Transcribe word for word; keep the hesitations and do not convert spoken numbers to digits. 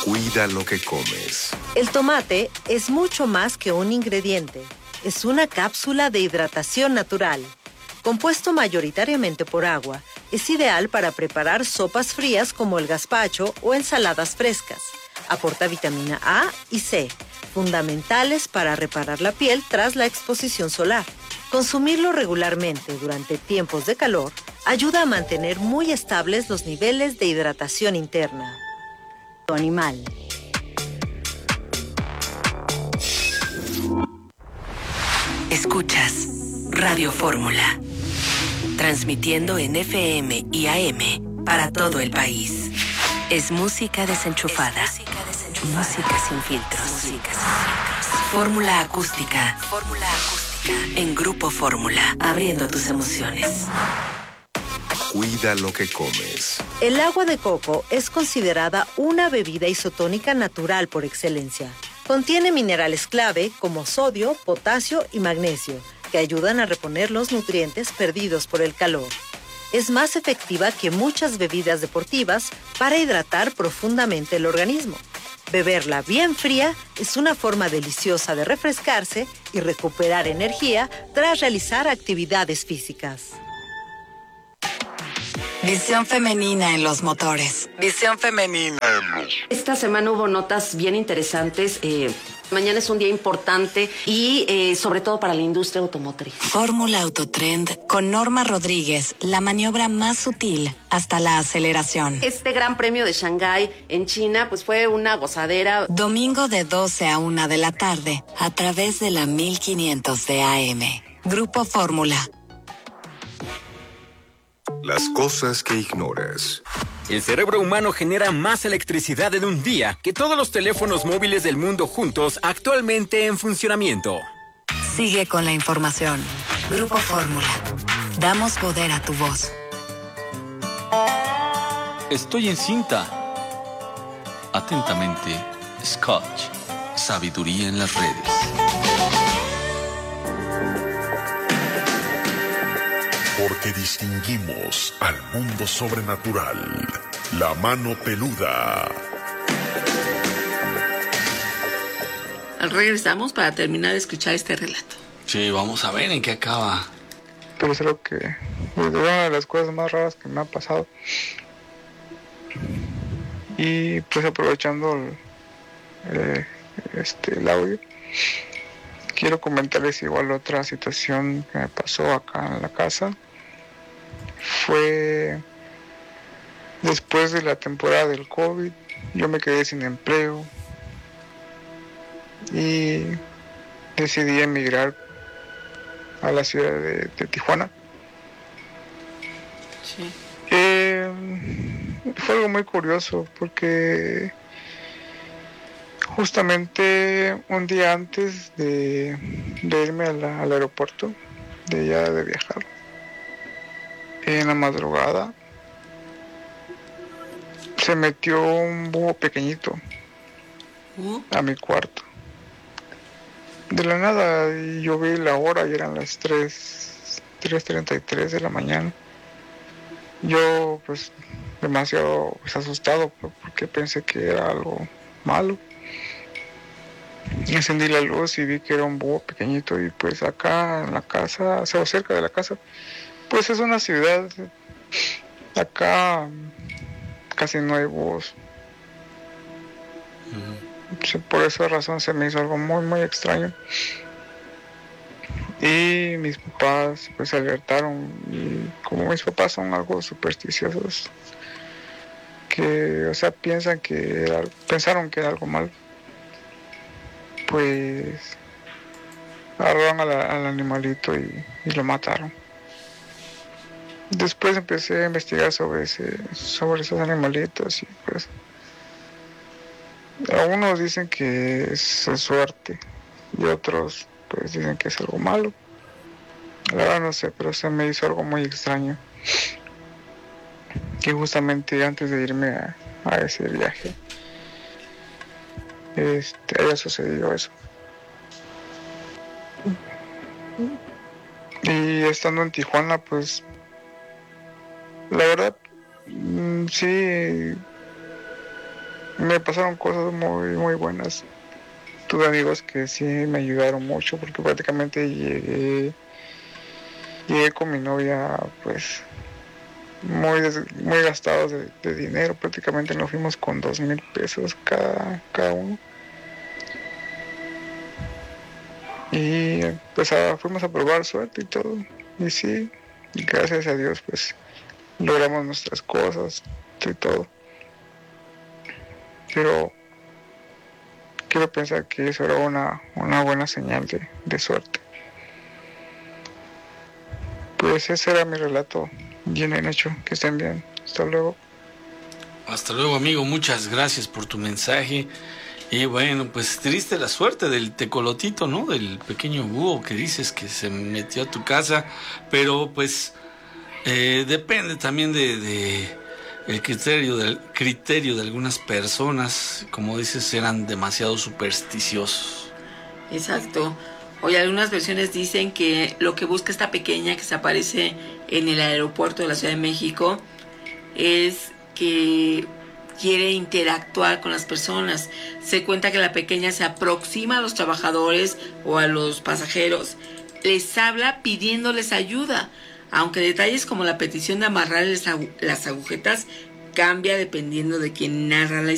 Cuida lo que comes. El tomate es mucho más que un ingrediente. Es una cápsula de hidratación natural. Compuesto mayoritariamente por agua, es ideal para preparar sopas frías como el gazpacho o ensaladas frescas. Aporta vitamina A y C, fundamentales para reparar la piel tras la exposición solar. Consumirlo regularmente durante tiempos de calor ayuda a mantener muy estables los niveles de hidratación interna. Animal. Escuchas Radio Fórmula, transmitiendo en F M y A M para todo el país. Es música desenchufada, es música, desenchufada. Música sin filtros. Música sin filtros. Fórmula acústica. Fórmula acústica. En Grupo Fórmula, abriendo tus emociones. Cuida lo que comes. El agua de coco es considerada una bebida isotónica natural por excelencia. Contiene minerales clave como sodio, potasio y magnesio, que ayudan a reponer los nutrientes perdidos por el calor. Es más efectiva que muchas bebidas deportivas para hidratar profundamente el organismo. Beberla bien fría es una forma deliciosa de refrescarse y recuperar energía tras realizar actividades físicas. Visión femenina en los motores. Visión femenina. Esta semana hubo notas bien interesantes. Eh, mañana es un día importante y eh, sobre todo para la industria automotriz. Fórmula Autotrend con Norma Rodríguez, la maniobra más sutil hasta la aceleración. Este Gran Premio de Shanghái en China pues fue una gozadera. Domingo de doce a una de la tarde a través de la mil quinientos de A M. Grupo Fórmula. Las cosas que ignoras. El cerebro humano genera más electricidad en un día que todos los teléfonos móviles del mundo juntos actualmente en funcionamiento. Sigue con la información. Grupo Fórmula. Damos poder a tu voz. Estoy encinta. Atentamente, Scotch. Sabiduría en las redes. Porque distinguimos al mundo sobrenatural. La mano peluda. Regresamos para terminar de escuchar este relato. Sí, vamos a ver en qué acaba. Pero es algo que es una de las cosas más raras que me ha pasado. Y pues aprovechando el, el, este, el audio, quiero comentarles igual otra situación que me pasó acá en la casa. Fue después de la temporada del COVID, yo me quedé sin empleo y decidí emigrar a la ciudad de, de Tijuana. Sí. Eh, fue algo muy curioso porque justamente un día antes de, de irme a la, al aeropuerto, de ya de viajar, en la madrugada se metió un búho pequeñito ¿Uh? a mi cuarto. De la nada, y yo vi la hora y eran las tres treinta y tres de la mañana. Yo pues demasiado pues, asustado porque pensé que era algo malo. Encendí la luz y vi que era un búho pequeñito y pues acá en la casa, o sea, cerca de la casa, pues es una ciudad, acá casi no hay búhos. Uh-huh. Por esa razón se me hizo algo muy muy extraño. Y mis papás pues se alertaron, y como mis papás son algo supersticiosos, que o sea piensan que era, pensaron que era algo malo, pues agarraron a la, al animalito y, y lo mataron. Después empecé a investigar sobre ese, sobre esos animalitos y pues algunos dicen que es suerte y otros pues dicen que es algo malo. La verdad no sé, pero se me hizo algo muy extraño. Que justamente antes de irme a, a ese viaje, este, haya sucedido eso. Y estando en Tijuana, pues la verdad, sí, me pasaron cosas muy, muy buenas. Tuve amigos que sí me ayudaron mucho porque prácticamente llegué, llegué con mi novia pues muy, des, muy gastados de, de dinero. Prácticamente nos fuimos con dos mil pesos cada, cada uno. Y pues a, fuimos a probar suerte y todo. Y sí, gracias a Dios pues logramos nuestras cosas y todo. Pero quiero pensar que eso era una, una buena señal de, de suerte. Pues ese era mi relato. Bien hecho, que estén bien. Hasta luego. Hasta luego, amigo. Muchas gracias por tu mensaje. Y bueno, pues triste la suerte del tecolotito, ¿no? Del pequeño búho que dices que se metió a tu casa. Pero pues eh, depende también de... de el criterio del criterio de algunas personas, como dices, eran demasiado supersticiosos. Exacto. Hoy algunas versiones dicen que lo que busca esta pequeña que se aparece en el aeropuerto de la Ciudad de México es que quiere interactuar con las personas. Se cuenta que la pequeña se aproxima a los trabajadores o a los pasajeros, les habla pidiéndoles ayuda, aunque detalles como la petición de amarrar las agujetas cambia dependiendo de quién narra la